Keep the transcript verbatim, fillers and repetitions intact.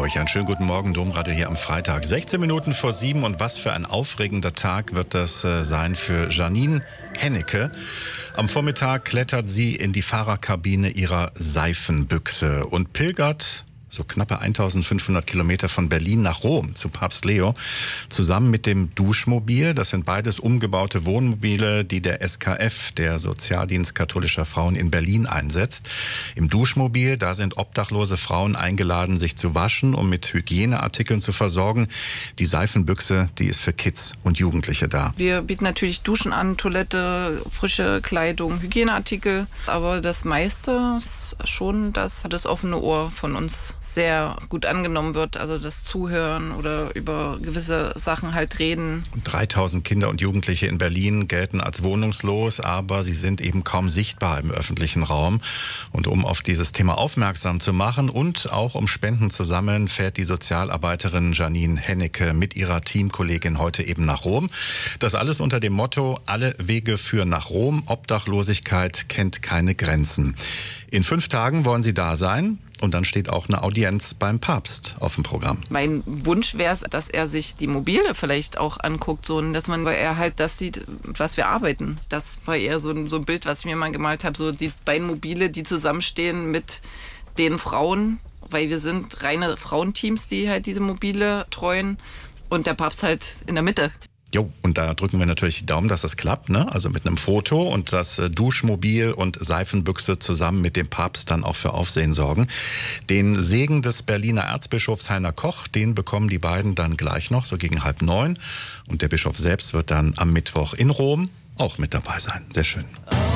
euch. Einen schönen guten Morgen, Domradio hier am Freitag. sechzehn Minuten vor sieben und was für ein aufregender Tag wird das äh, sein für Janine Hennecke. Am Vormittag klettert sie in die Fahrerkabine ihrer Seifenbüchse und pilgert so knappe eintausendfünfhundert Kilometer von Berlin nach Rom zu Papst Leo, zusammen mit dem Duschmobil. Das sind beides umgebaute Wohnmobile, die der S K F, der Sozialdienst katholischer Frauen in Berlin, einsetzt. Im Duschmobil, da sind obdachlose Frauen eingeladen, sich zu waschen, um mit Hygieneartikeln zu versorgen. Die Seifenbüchse, die ist für Kids und Jugendliche da. Wir bieten natürlich Duschen an, Toilette, frische Kleidung, Hygieneartikel. Aber das meiste ist schon, dass das offene Ohr von uns sehr gut angenommen wird, also das Zuhören oder über gewisse Sachen halt reden. dreitausend Kinder und Jugendliche in Berlin gelten als wohnungslos, aber sie sind eben kaum sichtbar im öffentlichen Raum. Und um auf dieses Thema aufmerksam zu machen und auch um Spenden zu sammeln, fährt die Sozialarbeiterin Janine Hennecke mit ihrer Teamkollegin heute eben nach Rom. Das alles unter dem Motto: Alle Wege führen nach Rom, Obdachlosigkeit kennt keine Grenzen. In fünf Tagen wollen sie da sein. Und dann steht auch eine Audienz beim Papst auf dem Programm. Mein Wunsch wäre es, dass er sich die Mobile vielleicht auch anguckt, so, dass man, weil er halt das sieht, was wir arbeiten. Das war eher so ein, so ein Bild, was ich mir mal gemalt habe, so die beiden Mobile, die zusammenstehen mit den Frauen, weil wir sind reine Frauenteams, die halt diese Mobile treuen und der Papst halt in der Mitte. Jo, und da drücken wir natürlich die Daumen, dass das klappt, ne? Also mit einem Foto und das Duschmobil und Seifenbüchse zusammen mit dem Papst dann auch für Aufsehen sorgen. Den Segen des Berliner Erzbischofs Heiner Koch, den bekommen die beiden dann gleich noch, so gegen halb neun. Und der Bischof selbst wird dann am Mittwoch in Rom auch mit dabei sein. Sehr schön.